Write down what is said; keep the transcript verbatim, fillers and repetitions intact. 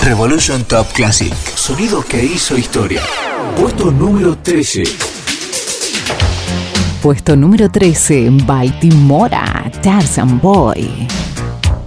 Revolution Top Classic. Sonido que hizo historia. Puesto número trece. Puesto número trece, Baltimora, Tarzan Boy.